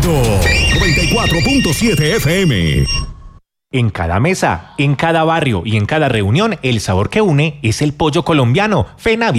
escuchando 94.7 FM. En cada mesa, en cada barrio y en cada reunión, el sabor que une es el pollo colombiano. FENAVIA.